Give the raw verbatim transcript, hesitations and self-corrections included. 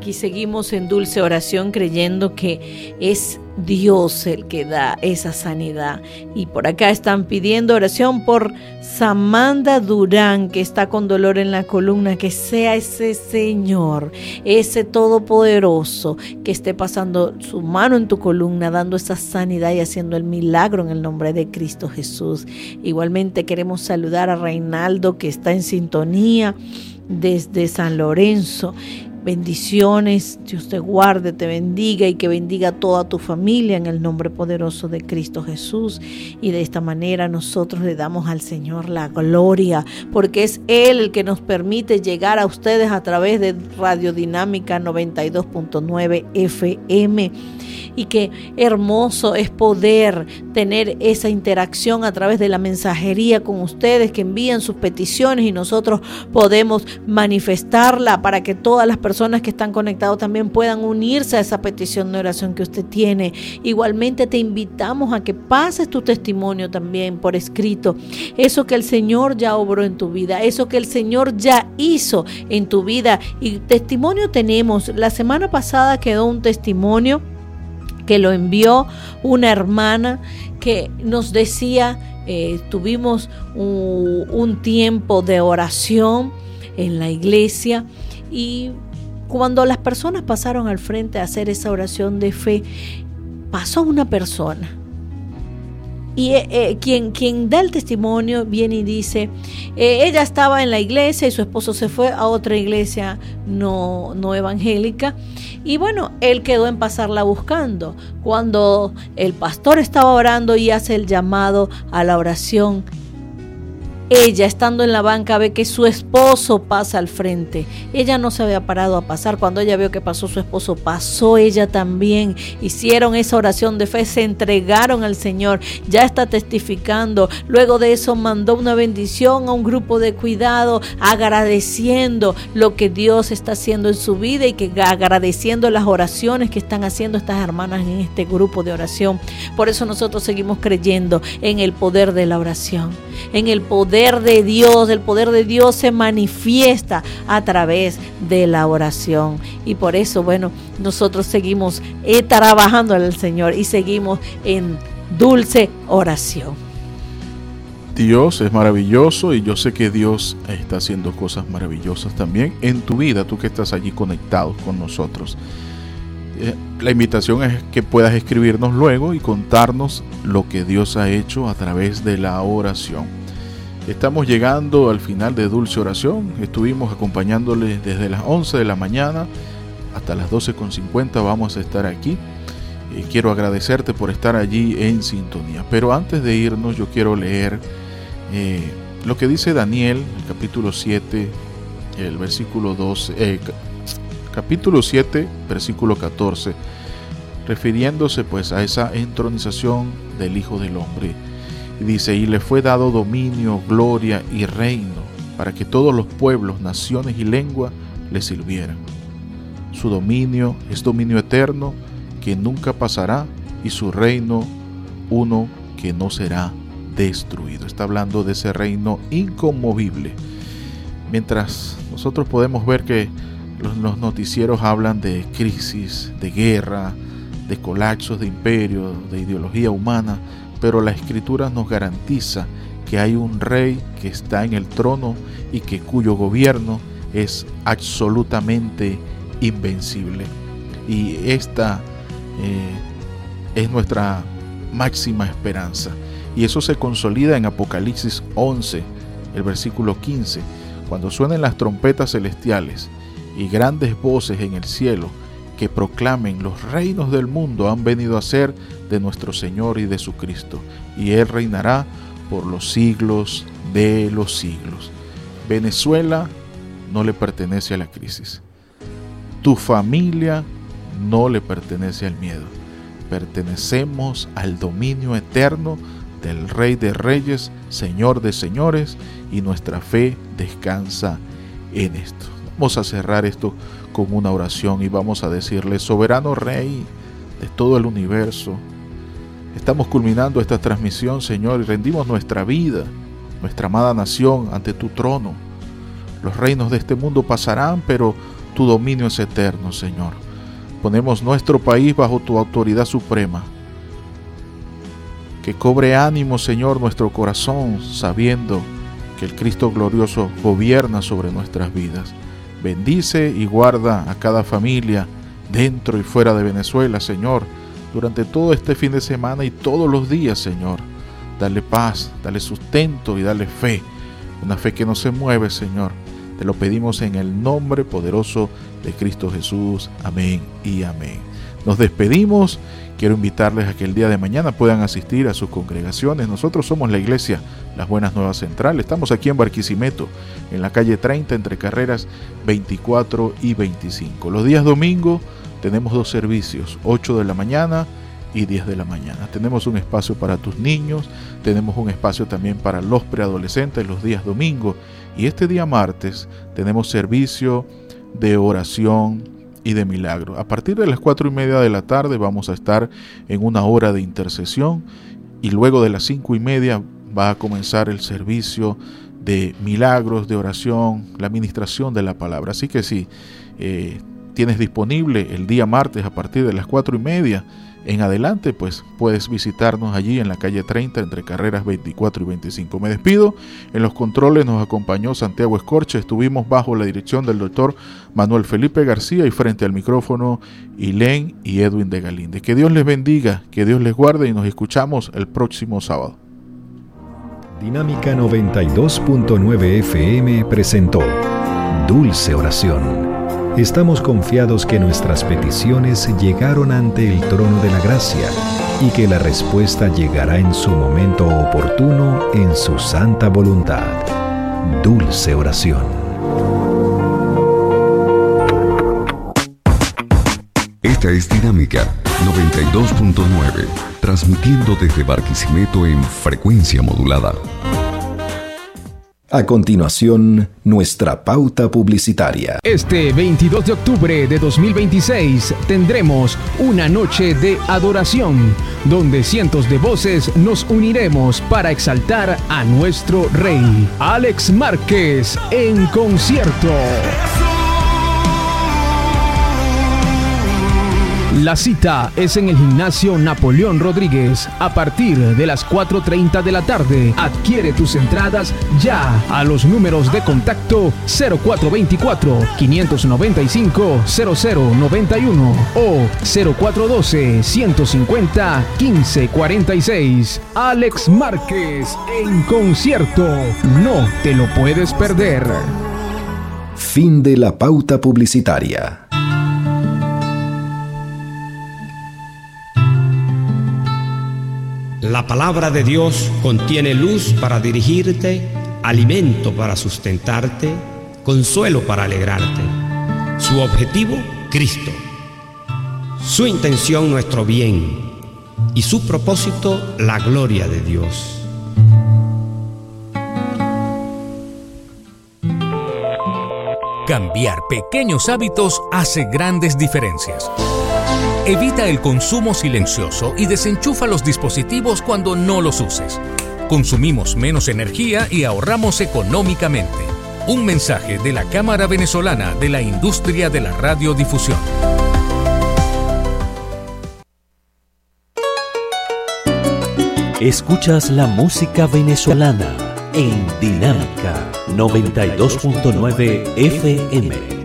aquí seguimos en dulce oración creyendo que es Dios el que da esa sanidad. Y por acá están pidiendo oración por Samantha Durán, que está con dolor en la columna, que sea ese Señor, ese Todopoderoso, que esté pasando su mano en tu columna, dando esa sanidad y haciendo el milagro en el nombre de Cristo Jesús. Igualmente queremos saludar a Reinaldo, que está en sintonía desde San Lorenzo. Bendiciones, Dios te guarde, te bendiga y que bendiga a toda tu familia en el nombre poderoso de Cristo Jesús. Y de esta manera nosotros le damos al Señor la gloria, porque es Él el que nos permite llegar a ustedes a través de Radio Dinámica noventa y dos punto nueve F M. Y qué hermoso es poder tener esa interacción a través de la mensajería con ustedes, que envían sus peticiones y nosotros podemos manifestarla para que todas las personas que están conectadas también puedan unirse a esa petición de oración que usted tiene. Igualmente te invitamos a que pases tu testimonio también por escrito, eso que el Señor ya obró en tu vida, eso que el Señor ya hizo en tu vida. Y testimonio tenemos, la semana pasada quedó un testimonio que lo envió una hermana que nos decía, eh, tuvimos un, un tiempo de oración en la iglesia, y cuando las personas pasaron al frente a hacer esa oración de fe, pasó una persona. Y eh, eh, quien, quien da el testimonio viene y dice, eh, ella estaba en la iglesia y su esposo se fue a otra iglesia no, no evangélica. Y bueno, él quedó en pasarla buscando. Cuando el pastor estaba orando y hace el llamado a la oración, ella, estando en la banca, ve que su esposo pasa al frente. Ella no se había parado a pasar. Cuando ella vio que pasó su esposo, pasó ella también. Hicieron esa oración de fe, se entregaron al Señor. Ya está testificando. Luego de eso mandó una bendición a un grupo de cuidado, agradeciendo lo que Dios está haciendo en su vida y que agradeciendo las oraciones que están haciendo estas hermanas en este grupo de oración. Por eso nosotros seguimos creyendo en el poder de la oración, en el poder de Dios. El poder de Dios se manifiesta a través de la oración, y por eso, bueno, nosotros seguimos eh, trabajando al Señor y seguimos en dulce oración. Dios es maravilloso, y yo sé que Dios está haciendo cosas maravillosas también en tu vida, tú que estás allí conectado con nosotros. Eh, la invitación es que puedas escribirnos luego y contarnos lo que Dios ha hecho a través de la oración. Estamos llegando al final de Dulce Oración. Estuvimos acompañándoles desde las once de la mañana hasta las doce con cincuenta. Vamos a estar aquí. Eh, quiero agradecerte por estar allí en sintonía. Pero antes de irnos, yo quiero leer eh, lo que dice Daniel, el capítulo siete, el versículo doce, eh, capítulo siete, versículo catorce, refiriéndose pues a esa entronización del Hijo del Hombre. Y dice, y le fue dado dominio, gloria y reino, para que todos los pueblos, naciones y lenguas le sirvieran. Su dominio es dominio eterno, que nunca pasará, y su reino uno que no será destruido. Está hablando de ese reino inconmovible. Mientras nosotros podemos ver que los, los noticieros hablan de crisis, de guerra, de colapsos de imperio, de ideología humana, pero la Escritura nos garantiza que hay un rey que está en el trono y que cuyo gobierno es absolutamente invencible. Y esta eh, es nuestra máxima esperanza. Y eso se consolida en Apocalipsis once, el versículo quince, cuando suenen las trompetas celestiales y grandes voces en el cielo que proclamen: los reinos del mundo han venido a ser de nuestro Señor y de su Cristo, y Él reinará por los siglos de los siglos. Venezuela no le pertenece a la crisis. Tu familia no le pertenece al miedo. Pertenecemos al dominio eterno del Rey de Reyes, Señor de Señores, y nuestra fe descansa en esto. Vamos a cerrar esto con una oración y vamos a decirle: soberano Rey de todo el universo, estamos culminando esta transmisión, Señor, y rendimos nuestra vida, nuestra amada nación ante tu trono. Los reinos de este mundo pasarán, pero tu dominio es eterno, Señor. Ponemos nuestro país bajo tu autoridad suprema. Que cobre ánimo, Señor, nuestro corazón, sabiendo que el Cristo glorioso gobierna sobre nuestras vidas. Bendice y guarda a cada familia dentro y fuera de Venezuela, Señor, durante todo este fin de semana y todos los días, Señor. Dale paz, dale sustento y dale fe, una fe que no se mueve, Señor. Te lo pedimos en el nombre poderoso de Cristo Jesús. Amén y amén. Nos despedimos. Quiero invitarles a que el día de mañana puedan asistir a sus congregaciones. Nosotros somos la iglesia Las Buenas Nuevas Central. Estamos aquí en Barquisimeto, en la calle treinta, entre carreras veinticuatro y veinticinco. Los días domingo tenemos dos servicios, ocho de la mañana y diez de la mañana. Tenemos un espacio para tus niños, tenemos un espacio también para los preadolescentes los días domingo. Y este día martes tenemos servicio de oración y de milagro. A partir de las cuatro y media de la tarde vamos a estar en una hora de intercesión y luego de las cinco y media va a comenzar el servicio de milagros, de oración, la administración de la palabra. Así que si eh, tienes disponible el día martes a partir de las cuatro y media en adelante, pues puedes visitarnos allí en la calle treinta entre carreras veinticuatro y veinticinco. Me despido. En los controles nos acompañó Santiago Escorche. Estuvimos bajo la dirección del doctor Manuel Felipe García y frente al micrófono Ilén y Edwin de Galíndez. Que Dios les bendiga, que Dios les guarde y nos escuchamos el próximo sábado. Dinámica noventa y dos punto nueve F M presentó Dulce Oración. Estamos confiados que nuestras peticiones llegaron ante el trono de la gracia y que la respuesta llegará en su momento oportuno en su santa voluntad. Dulce Oración. Esta es Dinámica noventa y dos punto nueve, transmitiendo desde Barquisimeto en frecuencia modulada. A continuación, nuestra pauta publicitaria. Este veintidós de octubre de dos mil veintiséis tendremos una noche de adoración, donde cientos de voces nos uniremos para exaltar a nuestro Rey. Alex Márquez en concierto. La cita es en el gimnasio Napoleón Rodríguez a partir de las cuatro y treinta de la tarde. Adquiere tus entradas ya a los números de contacto cero cuatro veinticuatro, quinientos noventa y cinco, cero cero noventa y uno o cero cuatro doce, ciento cincuenta, quince cuarenta y seis. Alex Márquez en concierto. No te lo puedes perder. Fin de la pauta publicitaria. La palabra de Dios contiene luz para dirigirte, alimento para sustentarte, consuelo para alegrarte. Su objetivo, Cristo. Su intención, nuestro bien. Y su propósito, la gloria de Dios. Cambiar pequeños hábitos hace grandes diferencias. Evita el consumo silencioso y desenchufa los dispositivos cuando no los uses. Consumimos menos energía y ahorramos económicamente. Un mensaje de la Cámara Venezolana de la Industria de la Radiodifusión. Escuchas la música venezolana en Dinámica noventa y dos punto nueve F M.